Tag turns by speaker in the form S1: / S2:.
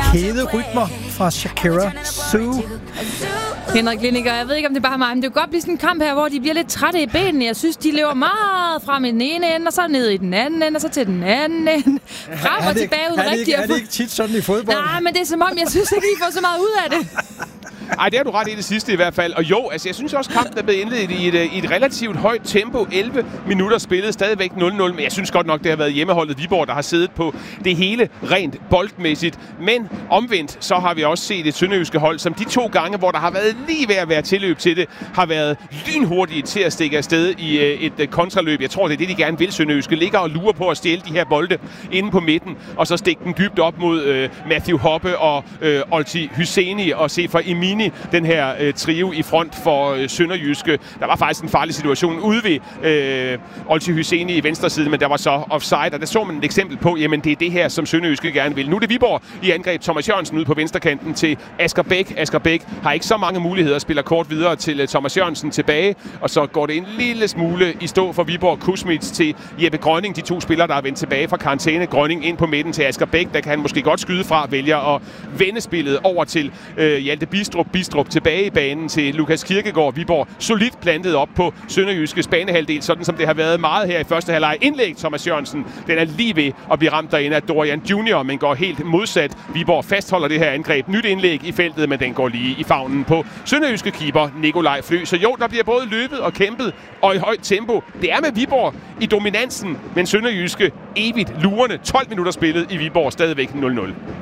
S1: Hede rytmer fra Shakira Zoo.
S2: Henrik Lindiger, jeg ved ikke, om det er bare mig, men det kan godt blive sådan en kamp her, hvor de bliver lidt trætte i benene. Jeg synes, de løber meget frem i den ene ende, og så ned i den anden ende, og så til den anden ende. Frem og tilbage ud rigtigt.
S1: Er det ikke tit sådan i fodbold?
S2: Nej, men det er som om, jeg synes ikke, I får så meget ud af det.
S3: Ej, det har du ret i det sidste i hvert fald. Og jo, altså jeg synes også, kampen er blevet indledt i et relativt højt tempo. 11 minutter spillet, stadigvæk 0-0. Men jeg synes godt nok, det har været hjemmeholdet Viborg, der har siddet på det hele rent boldmæssigt. Men omvendt, så har vi også set et sønderjyske hold, som de 2 gange, hvor der har været lige ved at være tilløb til det, har været lynhurtige til at stikke afsted i et kontraløb. Jeg tror, det er det, de gerne vil, sønderjyske. Ligger og lurer på at stjæle de her bolde inde på midten, og så stikke den dybt op mod Matthew Hoppe og Olti Hyseni og Sefer Imini, den her trio i front for Sønderjyske. Der var faktisk en farlig situation ude ved Olti Hyseni i venstre side, men der var så offside, og der så man et eksempel på, jamen det er det her, som Sønderjyske gerne vil. Nu er det Viborg i angreb. Thomas Jørgensen ud på venstrekanten til Asger Bæk. Asger Bæk har ikke så mange muligheder, spiller kort videre til Thomas Jørgensen tilbage, og så går det en lille smule i stå for Viborg. Kusmits til Jeppe Grønning, de 2 spillere, der er vendt tilbage fra karantæne. Grønning ind på midten til Asger Bæk, der kan han måske godt skyde fra, vælger at vende spillet over til Hjalte Bistrup tilbage i banen til Lukas Kirkegaard. Viborg solidt plantet op på Sønderjyskes banehalvdel, sådan som det har været meget her i første halvleg. Indlæg Thomas Jørgensen, den er lige ved at blive ramt derinde af Dorian Junior, men går helt modsat. Viborg fastholder det her angreb. Nyt indlæg i feltet, men den går lige i favnen på Sønderjyske keeper Nikolaj Flø. Så jo, der bliver både løbet og kæmpet og i højt tempo. Det er med Viborg i dominansen, men Sønderjyske evigt lurende. 12 minutter spillet i Viborg, stadigvæk 0-0.